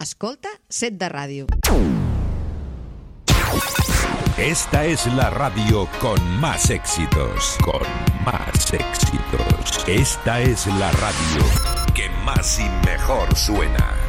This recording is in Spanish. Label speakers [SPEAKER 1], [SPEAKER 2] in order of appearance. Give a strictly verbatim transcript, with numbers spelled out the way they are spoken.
[SPEAKER 1] Escolta Set de Ràdio.
[SPEAKER 2] Esta es la radio con más éxitos, con más éxitos. Esta es la radio que más y mejor suena.